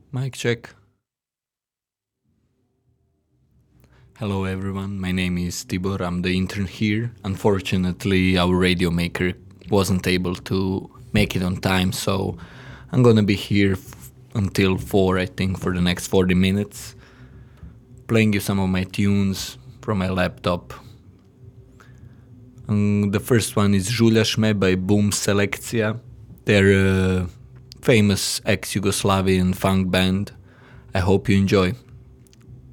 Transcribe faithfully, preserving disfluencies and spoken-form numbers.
Mic check. Hello everyone, my name is Tibor, I'm the intern here. Unfortunately, our radio maker wasn't able to make it on time, so I'm gonna be here f- until four, I think, for the next forty minutes, playing you some of my tunes from my laptop. Um, the first one is Žuljaš me by Boom Selekcija. They're a famous ex-Yugoslavian funk band. I hope you enjoy.